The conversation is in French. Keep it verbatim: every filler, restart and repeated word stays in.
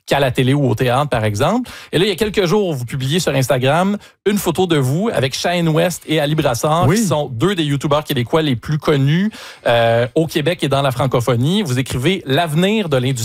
qu'à la télé ou au théâtre, par exemple. Et là, il y a quelques jours, vous publiez sur Instagram une photo de vous avec Shane West et Ali Brassard, oui. qui sont deux des youtubeurs québécois les plus connus euh, au Québec et dans la francophonie. Vous écrivez « L'avenir de l'industrie